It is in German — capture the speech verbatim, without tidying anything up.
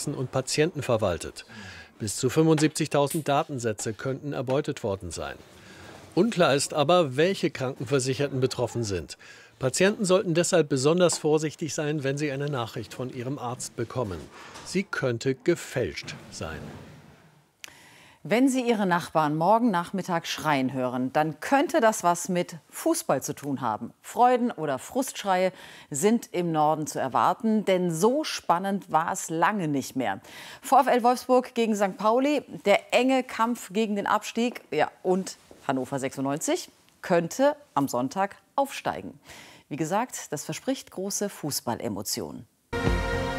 Arztpraxen und Patienten verwaltet. Bis zu fünfundsiebzigtausend Datensätze könnten erbeutet worden sein. Unklar ist aber, welche Krankenversicherten betroffen sind. Patienten sollten deshalb besonders vorsichtig sein, wenn sie eine Nachricht von ihrem Arzt bekommen. Sie könnte gefälscht sein. Wenn Sie Ihre Nachbarn morgen Nachmittag schreien hören, dann könnte das was mit Fußball zu tun haben. Freuden- oder Frustschreie sind im Norden zu erwarten, denn so spannend war es lange nicht mehr. VfL Wolfsburg gegen Sankt Pauli, der enge Kampf gegen den Abstieg, ja, und Hannover sechsundneunzig könnte am Sonntag aufsteigen. Wie gesagt, das verspricht große Fußballemotionen.